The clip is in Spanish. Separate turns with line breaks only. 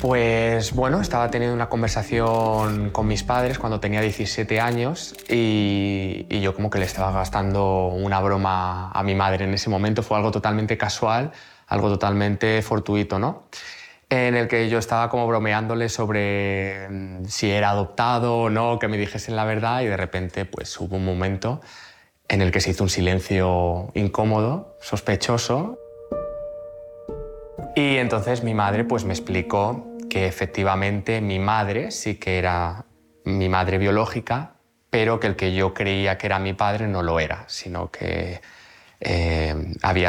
Pues bueno, estaba teniendo una conversación con mis padres cuando tenía 17 años y yo como que le estaba gastando una broma a mi madre en ese momento. Fue algo totalmente casual, algo totalmente fortuito, ¿no? En el que yo estaba como bromeándole sobre si era adoptado o no, que me dijesen la verdad, y de repente pues hubo un momento en el que se hizo un silencio incómodo, sospechoso. Y entonces mi madre pues me explicó que efectivamente mi madre sí que era mi madre biológica, pero que el que yo creía que era mi padre no lo era, sino que había